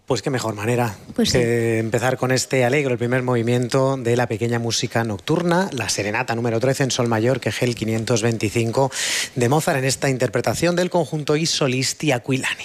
Pues qué mejor manera Pues que empezar con este alegro, el primer movimiento de la pequeña música nocturna, la serenata número 13 en sol mayor, que Gel 525 de Mozart, en esta interpretación del conjunto I Solisti Aquilani.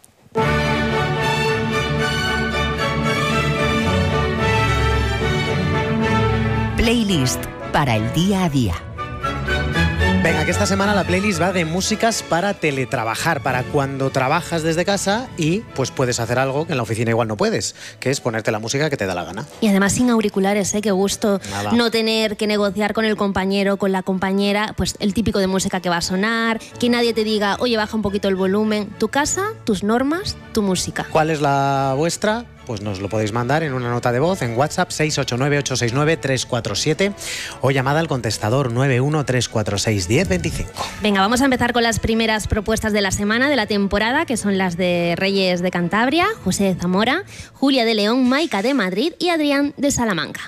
Playlist para el día a día. Venga, que esta semana la playlist va de músicas para teletrabajar, para cuando trabajas desde casa y pues puedes hacer algo que en la oficina igual no puedes, que es ponerte la música que te da la gana. Y además sin auriculares, qué gusto. Nada. No tener que negociar con el compañero, con la compañera, pues el típico de música que va a sonar, que nadie te diga, oye, baja un poquito el volumen. Tu casa, tus normas, tu música. ¿Cuál es la vuestra? Pues nos lo podéis mandar en una nota de voz en WhatsApp 689-869-347 o llamada al contestador 913461025. Venga, vamos a empezar con las primeras propuestas de la semana, de la temporada, que son las de Reyes de Cantabria, José de Zamora, Julia de León, Maika de Madrid y Adrián de Salamanca.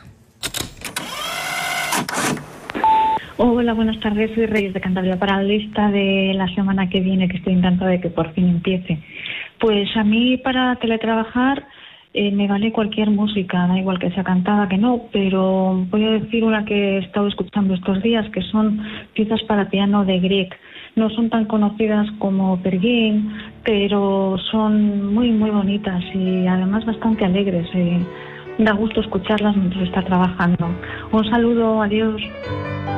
Hola, buenas tardes, soy Reyes de Cantabria. Para la lista de la semana que viene, que estoy encantada de que por fin empiece. Pues a mí para teletrabajar me vale cualquier música, da igual que sea cantada que no, pero voy a decir una que he estado escuchando estos días, que son piezas para piano de Grieg. No son tan conocidas como Peer Gynt, pero son muy, muy bonitas y además bastante alegres. Da gusto escucharlas mientras está trabajando. Un saludo, adiós.